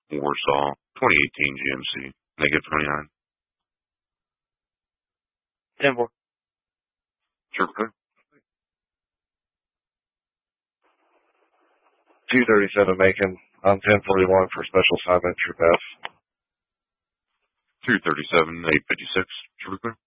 Warsaw, 2018 GMC, negative 29. 10-4. Sure, clear. 237 Macon, on 1041 for special assignment, Troop F. 237, 856, sure, clear.